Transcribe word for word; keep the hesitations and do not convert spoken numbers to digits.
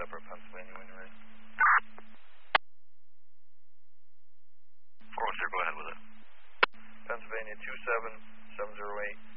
Upper Pennsylvania when you're ready. four oh three, go ahead with it. Pennsylvania two seven seven zero eight.